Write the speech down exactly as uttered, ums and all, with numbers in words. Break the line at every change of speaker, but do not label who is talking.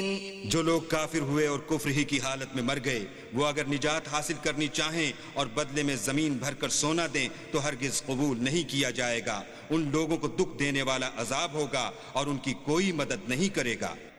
जो लोग काफिर हुए और कुफ्र ही की हालत में मर गए, वो अगर निजात हासिल करनी चाहें और बदले में जमीन भरकर सोना दें तो हरगिज कबूल नहीं किया जाएगा। उन लोगों को दुख देने वाला अजाब होगा और उनकी कोई मदद नहीं करेगा।